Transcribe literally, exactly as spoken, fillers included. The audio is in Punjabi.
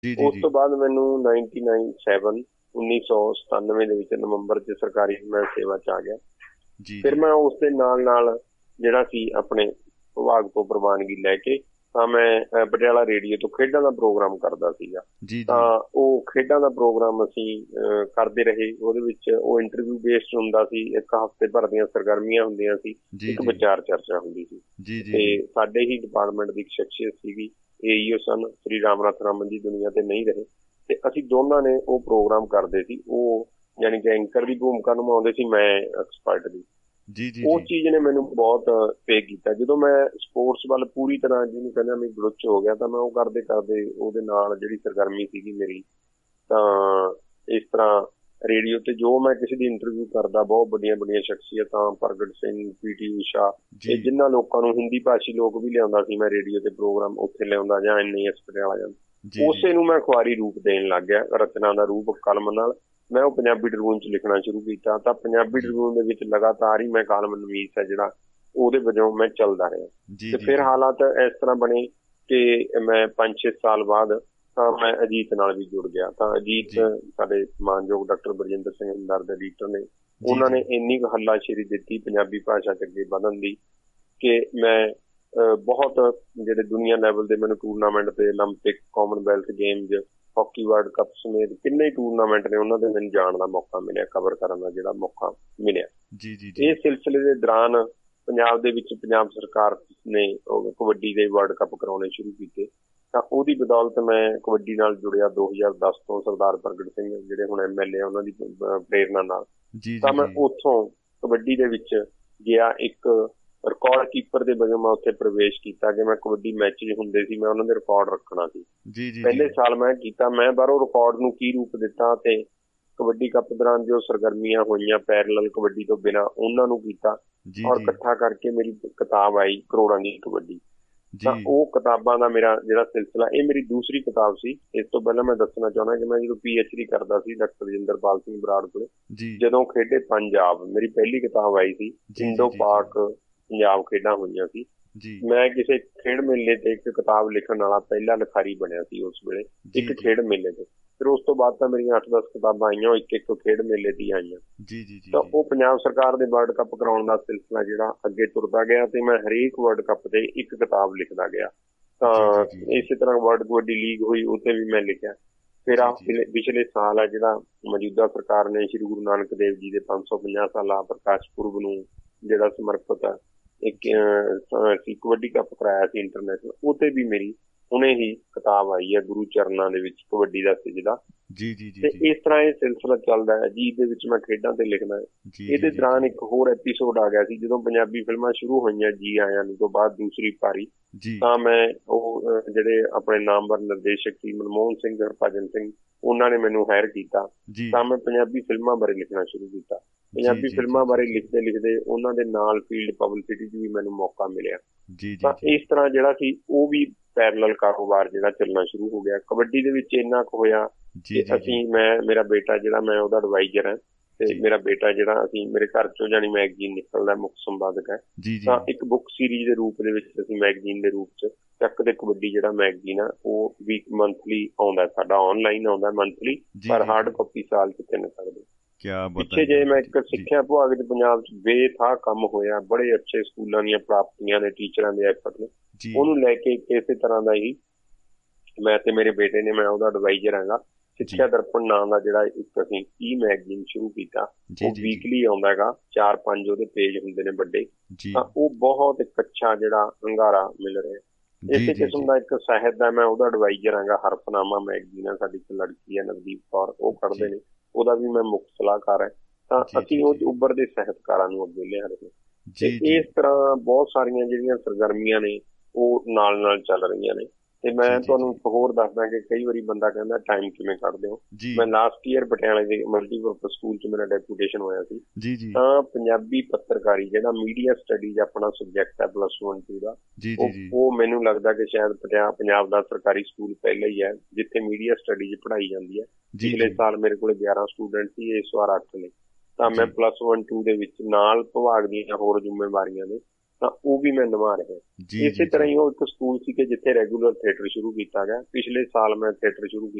ਜੀ ਜੀ ਉਸ ਜੀ ਤੋਂ ਬਾਅਦ ਮੈਨੂੰ ਨਾਈਨਟੀ ਨਾਈਨ ਸੈਵਨ ਉੱਨੀ ਸੌ ਸਤਾਨਵੇਂ ਦੇ ਵਿੱਚ ਨਵੰਬਰ 'ਚ ਸਰਕਾਰੀ ਮੈਂ ਸੇਵਾ 'ਚ ਆ ਗਿਆ। ਜੀ ਫਿਰ ਜੀ ਮੈਂ ਉਸ ਦੇ ਨਾਲ ਨਾਲ ਜਿਹੜਾ ਸੀ ਆਪਣੇ ਵਿਭਾਗ ਤੋਂ ਪ੍ਰਵਾਨਗੀ ਲੈ ਕੇ ਤਾਂ ਮੈਂ ਅਹ, ਪਟਿਆਲਾ ਰੇਡੀਓ ਤੋਂ ਖੇਡਾਂ ਦਾ ਪ੍ਰੋਗਰਾਮ ਕਰਦਾ ਸੀਗਾ। ਜੀ ਜੀ ਤਾਂ ਉਹ ਖੇਡਾਂ ਦਾ ਪ੍ਰੋਗਰਾਮ ਅਸੀਂ ਅਹ, ਕਰਦੇ ਰਹੇ। ਉਹਦੇ ਵਿੱਚ ਉਹ ਇੰਟਰਵਿਊ ਬੇਸਡ ਹੁੰਦਾ ਸੀ, ਇੱਕ ਹਫ਼ਤੇ ਭਰ ਦੀਆਂ ਸਰਗਰਮੀਆਂ ਹੁੰਦੀਆਂ ਸੀ, ਜੀ ਇੱਕ ਜੀ ਵਿਚਾਰ ਚਰਚਾ ਹੁੰਦੀ ਸੀ। ਜੀ ਜੀ ਤੇ ਜੀ ਸਾਡੇ ਹੀ ਡਿਪਾਰਟਮੈਂਟ ਦੀ ਇੱਕ ਸ਼ਖਸੀਅਤ ਸੀਗੀ, ਏਈਓ ਸਨ ਸ੍ਰੀ ਰਾਮਨਾਥ ਰਮਨ ਜੀ, ਦੁਨੀਆ ਤੇ ਨਹੀਂ ਰਹੇ। ਤੇ ਅਸੀਂ ਦੋਨਾਂ ਨੇ ਉਹ ਪ੍ਰੋਗਰਾਮ ਕਰਦੇ ਸੀ। ਉਹ ਯਾਨੀ ਕਿ ਐਂਕਰ ਦੀ ਭੂਮਿਕਾ ਨਿਭਾਉਂਦੇ ਸੀ, ਮੈਂ ਐਕਸਪਰਟ ਦੀ। ਜੀ ਜੀ ਉਹ ਜੀ ਚੀਜ਼ ਨੇ ਮੈਨੂੰ ਬਹੁਤ ਪੇ ਕੀਤਾ। ਜਦੋਂ ਮੈਂ ਸਪੋਰਟਸ ਵੱਲ ਪੂਰੀ ਤਰ੍ਹਾਂ ਜਿਹਨੂੰ ਕਹਿੰਦਾ ਮੈਂ ਗਲੁੱਚ ਹੋ ਗਿਆ, ਤਾਂ ਮੈਂ ਉਹ ਕਰਦੇ ਕਰਦੇ ਉਹਦੇ ਨਾਲ ਜਿਹੜੀ ਸਰਗਰਮੀ ਸੀਗੀ ਮੇਰੀ, ਤਾਂ ਇਸ ਤਰ੍ਹਾਂ ਰੇਡੀਓ ਤੇ ਜੋ ਮੈਂ ਕਿਸੇ ਦੀ ਇੰਟਰਵਿਊ ਕਰਦਾ, ਬਹੁਤ ਵੱਡੀਆਂ ਵੱਡੀਆਂ ਸ਼ਖਸੀਅਤਾਂ, ਪ੍ਰਗਟ ਸਿੰਘ, ਪੀਟੀ ਊਸ਼ਾ, ਜੀ ਇਹ ਜਿਨ੍ਹਾਂ ਲੋਕਾਂ ਨੂੰ ਹਿੰਦੀ ਭਾਸ਼ੀ ਲੋਕ ਵੀ ਲਿਆਉਂਦਾ ਸੀ, ਮੈਂ ਰੇਡੀਓ ਤੇ ਪ੍ਰੋਗਰਾਮ ਉੱਥੇ ਲਿਆਉਂਦਾ ਜਾਂ ਐਨ ਏ ਐਸ ਪਟਿਆਲਾ ਜਾਂਦਾ, ਜੀ ਜੀ ਉਸੇ ਨੂੰ ਮੈਂ ਅਖਬਾਰੀ ਰੂਪ ਦੇਣ ਲੱਗ ਗਿਆ, ਰਚਨਾ ਦਾ ਰੂਪ ਕਲਮ ਨਾਲ। ਮੈਂ ਉਹ ਪੰਜਾਬੀ ਟ੍ਰਿਬਿਊਨ 'ਚ ਲਿਖਣਾ ਸ਼ੁਰੂ ਕੀਤਾ। ਤਾਂ ਪੰਜਾਬੀ ਜੀ ਟ੍ਰਿਬਿਊਨ ਦੇ ਵਿੱਚ ਲਗਾਤਾਰ ਹੀ ਮੈਂ ਕਾਲਮ ਨਵੀਸ ਹੈ ਜਿਹੜਾ, ਉਹਦੇ ਵਜੋਂ ਮੈਂ ਚੱਲਦਾ ਰਿਹਾ। ਜੀ ਤੇ ਜੀ ਫਿਰ ਜੀ ਹਾਲਾਤ ਇਸ ਤਰ੍ਹਾਂ ਬਣੇ ਕਿ ਮੈਂ ਪੰਜ ਛੇ ਸਾਲ ਬਾਅਦ ਤਾਂ ਮੈਂ ਅਜੀਤ ਨਾਲ ਵੀ ਜੁੜ ਗਿਆ। ਤਾਂ ਅਜੀਤ ਜੀ ਸਾਡੇ ਮਾਨਯੋਗ ਡਾਕਟਰ ਬਰਜਿੰਦਰ ਸਿੰਘ ਹਮਦਰਦ ਦੇ ਐਡੀਟਰ ਨੇ, ਜੀ ਉਹਨਾਂ ਨੇ ਜੀ ਇੰਨੀ ਕੁ ਹੱਲਾਸ਼ੇਰੀ ਦਿੱਤੀ ਪੰਜਾਬੀ ਭਾਸ਼ਾ 'ਚ ਅੱਗੇ ਵਧਣ ਦੀ ਕਿ ਮੈਂ ਅਹ, ਬਹੁਤ ਜਿਹੜੇ ਦੁਨੀਆ ਲੈਵਲ ਦੇ ਮੈਨੂੰ ਟੂਰਨਾਮੈਂਟ ਤੇ Olympic, Commonwealth games, hockey world cup ਸਮੇਤ ਕਿੰਨੇ ਹੀ ਟੂਰਨਾਮੈਂਟ ਨੇ, ਉਹਨਾਂ ਦੇ ਮੈਨੂੰ ਜਾਣ ਦਾ ਮੌਕਾ ਮਿਲਿਆ, ਕਵਰ ਕਰਨ ਦਾ ਜਿਹੜਾ ਮੌਕਾ ਮਿਲਿਆ। ਜੀ ਜੀ ਜੀ ਇਹ ਸਿਲਸਿਲੇ ਦੇ ਦੌਰਾਨ ਪੰਜਾਬ ਦੇ ਵਿੱਚ ਪੰਜਾਬ ਸਰਕਾਰ ਨੇ ਉਹ ਕਬੱਡੀ ਦੇ ਵਰਲਡ ਕੱਪ ਕਰਾਉਣੇ ਸ਼ੁਰੂ ਕੀਤੇ। ਤਾਂ ਉਹਦੀ ਬਦੌਲਤ ਮੈਂ ਕਬੱਡੀ ਨਾਲ ਜੁੜਿਆ ਦੋ ਹਜ਼ਾਰ ਦਸ ਤੋਂ। ਸਰਦਾਰ ਪ੍ਰਗਟ ਸਿੰਘ ਜਿਹੜੇ ਹੁਣ ਐਮ ਐਲ ਏ, ਉਹਨਾਂ ਦੀ ਅਹ, ਪ੍ਰੇਰਨਾ ਨਾਲ। ਜੀ ਤਾਂ ਜੀ ਮੈਂ ਜੀ ਉੱਥੋਂ ਕਬੱਡੀ ਦੇ ਵਿੱਚ ਗਿਆ, ਇੱਕ ਰਿਕਾਰਡ ਕੀਪਰ ਦੇ ਵਜੋਂ ਮੈਂ ਉੱਥੇ ਪ੍ਰਵੇਸ਼ ਕੀਤਾ ਕਿ ਮੈਂ ਕਬੱਡੀ ਮੈਚ ਜੇ ਹੁੰਦੇ ਸੀ, ਮੈਂ ਉਹਨਾਂ ਦੇ ਰਿਕਾਰਡ ਰੱਖਣਾ ਸੀ। ਜੀ ਜੀ ਜੀ ਪਹਿਲੇ ਸਾਲ ਮੈਂ ਕੀਤਾ, ਮੈਂ ਬਾਹਰੋਂ ਰਿਕਾਰਡ ਨੂੰ ਕੀ ਰੂਪ ਦਿੱਤਾ ਤੇ ਕਬੱਡੀ ਕੱਪ ਦੌਰਾਨ ਜੋ ਸਰਗਰਮੀਆਂ ਹੋਈਆਂ ਪੈਰਲਲ ਕਬੱਡੀ ਤੋਂ ਬਿਨਾਂ, ਉਹਨਾਂ ਨੂੰ ਕੀਤਾ ਜੀ ਔਰ ਜੀ ਇਕੱਠਾ ਕਰਕੇ ਮੇਰੀ ਕਿਤਾਬ ਆਈ ਕਰੋੜਾਂ ਦੀ ਕਬੱਡੀ। ਤਾਂ ਜੀ ਉਹ ਕਿਤਾਬਾਂ ਦਾ ਮੇਰਾ ਜਿਹੜਾ ਸਿਲਸਿਲਾ, ਇਹ ਮੇਰੀ ਦੂਸਰੀ ਕਿਤਾਬ ਸੀ। ਇਸ ਤੋਂ ਪਹਿਲਾਂ ਮੈਂ ਦੱਸਣਾ ਚਾਹੁੰਦਾ ਕਿ ਮੈਂ ਜਦੋਂ ਪੀ ਐਚ ਡੀ ਕਰਦਾ ਸੀ ਡਾਕਟਰ ਰਜਿੰਦਰਪਾਲ ਸਿੰਘ ਬਰਾੜ ਕੋਲੇ, ਜੀ ਜਦੋਂ ਖੇਡੇ ਪੰਜਾਬ, ਮੇਰੀ ਪਹਿਲੀ ਕਿਤਾਬ ਆਈ ਸੀ। ਜੀ ਜੀ ਇੰਡੋ ਜੀ ਪਾਕ ਪੰਜਾਬ ਖੇਡਾਂ ਹੋਈਆਂ ਸੀ। ਜੀ ਮੈਂ ਕਿਸੇ ਖੇਡ ਮੇਲੇ ਤੇ ਇੱਕ ਕਿਤਾਬ ਲਿਖਣ ਵਾਲਾ ਪਹਿਲਾ ਲਿਖਾਰੀ ਬਣਿਆ ਸੀ ਉਸ ਵੇਲੇ, ਜੀ ਇੱਕ ਜੀ ਖੇਡ ਮੇਲੇ ਤੇ। ਫਿਰ ਉਸ ਤੋਂ ਬਾਅਦ ਤਾਂ ਮੇਰੀਆਂ ਅੱਠ ਦਸ ਕਿਤਾਬਾਂ ਆਈਆਂ, ਉਹ ਇੱਕ ਇੱਕ ਖੇਡ ਮੇਲੇ ਦੀ ਆਈਆਂ। ਜੀ ਜੀ ਜੀ ਤਾਂ ਜੀ ਉਹ ਪੰਜਾਬ ਸਰਕਾਰ ਦੇ ਵਰਲਡ ਕੱਪ ਕਰਾਉਣ ਦਾ ਸਿਲਸਿਲਾ ਜਿਹੜਾ ਅੱਗੇ ਤੁਰਦਾ ਗਿਆ, ਤੇ ਮੈਂ ਹਰੇਕ ਵਰਲਡ ਕੱਪ ਤੇ ਇੱਕ ਕਿਤਾਬ ਲਿਖਦਾ ਗਿਆ। ਤਾਂ ਜੀ ਜੀ ਜੀ ਇਸੇ ਤਰ੍ਹਾਂ ਵਰਲਡ ਕਬੱਡੀ ਲੀਗ ਹੋਈ, ਉੱਥੇ ਵੀ ਮੈਂ ਲਿਖਿਆ। ਫਿਰ ਆ ਜੀ ਜੀ ਪਿਛਲੇ ਸਾਲ ਆ ਜਿਹੜਾ ਮੌਜੂਦਾ ਸਰਕਾਰ ਨੇ ਸ਼੍ਰੀ ਗੁਰੂ ਨਾਨਕ ਦੇਵ ਜੀ ਦੇ ਪੰਜ ਸੌ ਪੰਜਾਹ ਸਾਲਾ ਪ੍ਰਕਾਸ਼ ਪੁਰਬ ਨੂੰ ਜਿਹੜਾ ਸਮਰਪਿਤ ਆ, ਇੱਕ ਅਹ, ਅਸੀਂ ਕਬੱਡੀ ਕੱਪ ਕਰਾਇਆ ਸੀ ਇੰਟਰਨੈਸ਼ਨਲ, ਉਹਤੇ ਵੀ ਮੇਰੀ ਹੁਣੇ ਹੀ ਕਿਤਾਬ ਆਈ ਹੈ, ਗੁਰੂ ਚਰਨਾਂ ਦੇ ਵਿੱਚ ਕਬੱਡੀ ਦਾ ਸਿਜਦਾ। ਜੀ ਜੀ ਜੀ ਤੇ ਜੀ ਇਸ ਤਰ੍ਹਾਂ ਇਹ ਸਿਲਸਿਲਾ ਚੱਲਦਾ ਹੈ ਜੀ। ਇਹਦੇ ਵਿੱਚ ਮੈਂ ਖੇਡਾਂ ਤੇ ਲਿਖਦਾ ਹੈ। ਜੀ ਇਹਦੇ ਜੀ ਦੌਰਾਨ ਜੀ ਇੱਕ ਹੋਰ ਐਪੀਸੋਡ ਆ ਗਿਆ ਸੀ, ਜਦੋਂ ਪੰਜਾਬੀ ਫਿਲਮਾਂ ਸ਼ੁਰੂ ਹੋਈਆਂ ਜੀ ਆਇਆਂ ਨੂੰ ਤੋਂ ਬਾਅਦ ਦੂਸਰੀ ਪਾਰੀ। ਜੀ ਤਾਂ ਮੈਂ ਉਹ ਅਹ, ਜਿਹੜੇ ਆਪਣੇ ਨਾਮਵਰ ਨਿਰਦੇਸ਼ਕ ਸੀ ਮਨਮੋਹਨ ਸਿੰਘ, ਹਰਭਜਨ ਸਿੰਘ, ਉਹਨਾਂ ਨੇ ਮੈਨੂੰ ਹਾਇਰ ਕੀਤਾ। ਜੀ ਤਾਂ ਮੈਂ ਪੰਜਾਬੀ ਫਿਲਮਾਂ ਬਾਰੇ ਲਿਖਣਾ ਸ਼ੁਰੂ ਕੀਤਾ। ਜੀ ਪੰਜਾਬੀ ਜੀ ਫਿਲਮਾਂ ਜੀ ਬਾਰੇ ਜੀ ਲਿਖਦੇ ਲਿਖਦੇ ਉਹਨਾਂ ਦੇ ਨਾਲ ਫੀਲਡ ਪਬਲਿਸਿਟੀ 'ਚ ਵੀ ਮੈਨੂੰ ਮੌਕਾ ਮਿਲਿਆ। ਜੀ ਜੀ ਤਾਂ ਜੀ ਇਸ ਤਰ੍ਹਾਂ ਜਿਹੜਾ ਸੀ ਉਹ ਵੀ ਪੈਰਲਲ ਕਾਰੋਬਾਰ ਜਿਹੜਾ ਚੱਲਣਾ ਸ਼ੁਰੂ ਹੋ ਗਿਆ। ਕਬੱਡੀ ਦੇ ਵਿੱਚ ਇੰਨਾ ਕੁ ਹੋਇਆ ਜੀ ਕਿ ਜੀ ਅਸੀਂ, ਜੀ ਮੈਂ, ਮੇਰਾ ਬੇਟਾ ਜਿਹੜਾ, ਮੈਂ ਉਹਦਾ ਐਡਵਾਈਜ਼ਰ ਹਾਂ, ਤੇ ਜੀ ਮੇਰਾ ਬੇਟਾ ਜਿਹੜਾ, ਅਸੀਂ ਮੇਰੇ ਘਰ ਚੋਂ ਜਾਨੀ ਮੈਗਜ਼ੀਨ ਨਿਕਲਦਾ, ਮੁੱਖ ਸੰਪਾਦਕ ਹੈ। ਜੀ ਜੀ ਤਾਂ ਇੱਕ ਬੁੱਕ ਸੀਰੀਜ਼ ਦੇ ਰੂਪ ਦੇ ਵਿੱਚ ਅਸੀਂ ਮੈਗਜ਼ੀਨ ਦੇ ਰੂਪ 'ਚ ਚੱਕ ਦੇ ਕਬੱਡੀ ਜਿਹੜਾ ਮੈਗਜ਼ੀਨ ਆ, ਉਹ ਵੀਕ ਮੰਥਲੀ ਆਉਂਦਾ, ਸਾਡਾ ਆਨਲਾਈਨ ਆਉਂਦਾ ਮੰਥਲੀ, ਜੀ ਪਰ ਜੀ ਹਾਰਡ ਜੀ ਕਾਪੀ ਸਾਲ 'ਚ ਤਿੰਨ ਸਕਦੇ। ਕਿਆ ਪਿੱਛੇ ਜੇ ਬਤਾਈਏ ਮੈਂ ਜੀ ਇੱਕ ਜੀ ਸਿੱਖਿਆ ਵਿਭਾਗ ਚ ਪੰਜਾਬ ਚ ਬੇਥਾਹ ਕੰਮ ਹੋਇਆ, ਬੜੇ ਅੱਛੇ ਸਕੂਲਾਂ ਦੀਆਂ ਪ੍ਰਾਪਤੀਆਂ ਨੇ, ਟੀਚਰਾਂ ਦੇ ਐਫਰਟ ਨੇ, ਜੀ ਉਹਨੂੰ ਲੈ ਕੇ ਇਸੇ ਤਰ੍ਹਾਂ ਦਾ ਹੀ ਮੈਂ ਤੇ ਮੇਰੇ ਬੇਟੇ ਨੇ, ਮੈਂ ਉਹਦਾ ਐਡਵਾਈਜ਼ਰ ਹੈਗਾ। ਜੀ ਸਿੱਖਿਆ ਦਰਪਣ ਨਾਮ ਦਾ ਜਿਹੜਾ ਇੱਕ ਅਸੀਂ ਈ ਮੈਗਜ਼ੀਨ ਸ਼ੁਰੂ ਕੀਤਾ, ਜੀ ਉਹ ਜੀ ਜੀ ਵੀਕਲੀ ਆਉਂਦਾ ਹੈਗਾ, ਚਾਰ ਪੰਜ ਉਹਦੇ ਪੇਜ ਹੁੰਦੇ ਨੇ ਵੱਡੇ। ਜੀ ਤਾਂ ਉਹ ਬਹੁਤ ਇੱਕ ਅੱਛਾ ਜਿਹੜਾ ਹੰਗਾਰਾ ਮਿਲ ਰਿਹਾ। ਜੀ ਇਸੇ ਜੀ ਕਿਸਮ ਜੀ ਦਾ ਇੱਕ ਸਾਹਿਤ ਦਾ ਮੈਂ ਉਹਦਾ ਐਡਵਾਈਜ਼ਰ ਹੈਗਾ। ਹਰਫਨਾਮਾ ਮੈਗਜ਼ੀਨ ਆ, ਸਾਡੀ ਇੱਕ ਲੜਕੀ ਹੈ ਨਵਦੀਪ ਕੌਰ, ਉਹ ਜੀ ਪੜ੍ਹਦੇ ਨੇ, ਉਹਦਾ ਵੀ ਮੈਂ ਮੁੱਖ ਸਲਾਹਕਾਰ ਹੈ। ਤਾਂ ਜੀ ਅਸੀਂ ਜੀ ਉਹ ਜੀ ਉੱਭਰਦੇ ਸਾਹਿਤਕਾਰਾਂ ਨੂੰ ਅੱਗੇ ਲਿਆ ਰਹੇ। ਤੇ ਜੀ ਜੀ ਇਸ ਤਰ੍ਹਾਂ ਬਹੁਤ ਸਾਰੀਆਂ ਜਿਹੜੀਆਂ ਸਰਗਰਮੀਆਂ ਨੇ ਉਹ ਨਾਲ ਨਾਲ ਚੱਲ ਰਹੀਆਂ ਨੇ। ਤੇ ਮੈਂ ਜੀ ਜੀ ਤੁਹਾਨੂੰ ਜੀ ਇੱਕ ਹੋਰ ਦੱਸਦਾ ਕਿ ਕਈ ਵਾਰੀ ਬੰਦਾ ਕਹਿੰਦਾ ਟਾਈਮ ਕਿਵੇਂ ਕੱਢਦੇ ਹੋ। ਜੀ ਮੈਂ ਲਾਸਟ ਈਅਰ ਪਟਿਆਲੇ ਦੇ ਮਲਟੀਪਰਪਜ਼ ਸਕੂਲ 'ਚ ਮੇਰਾ ਡੈਪੂਟੇਸ਼ਨ ਹੋਇਆ ਸੀ। ਜੀ ਜੀ ਤਾਂ ਪੰਜਾਬੀ ਪੱਤਰਕਾਰੀ ਜਿਹੜਾ ਮੀਡੀਆ ਸਟੱਡੀਜ਼ ਆਪਣਾ ਸਬਜੈਕਟ ਹੈ ਪਲੱਸ ਵਨ ਟੂ ਦਾ, ਜੀ ਜੀ ਉਹ ਜੀ ਉਹ ਮੈਨੂੰ ਲੱਗਦਾ ਕਿ ਸ਼ਾਇਦ ਪੰਜਾਬ ਪੰਜਾਬ ਦਾ ਸਰਕਾਰੀ ਸਕੂਲ ਪਹਿਲਾ ਹੀ ਹੈ ਜਿੱਥੇ ਮੀਡੀਆ ਸਟੱਡੀਜ਼ ਪੜ੍ਹਾਈ ਜਾਂਦੀ ਹੈ। ਜੀ ਪਿਛਲੇ ਜੀ ਸਾਲ ਮੇਰੇ ਕੋਲ ਗਿਆਰਾਂ ਸਟੂਡੈਂਟ ਸੀ, ਇਸ ਵਾਰ ਅੱਠ ਨੇ। ਤਾਂ ਮੈਂ ਜੀ ਪਲੱਸ ਵਨ ਟੂ ਦੇ ਵਿੱਚ ਨਾਲ ਵਿਭਾਗ ਦੀਆਂ ਹੋਰ ਜ਼ਿੰਮੇਵਾਰੀਆਂ ਨੇ, ਤਾਂ ਉਹ ਵੀ ਮੈਂ ਨਿਭਾ ਰਿਹਾ। ਜੀ ਇਸੇ ਜੀ ਤਰ੍ਹਾਂ ਜੀ ਹੀ ਉਹ ਇੱਕ ਸਕੂਲ ਸੀ ਕਿ ਜਿੱਥੇ ਰੈਗੂਲਰ ਥੀਏਟਰ ਸ਼ੁਰੂ ਕੀਤਾ ਗਿਆ। ਪਿਛਲੇ ਸਾਲ ਮੈਂ ਥੀਏਟਰ ਸ਼ੁਰੂ ਕੀਤਾ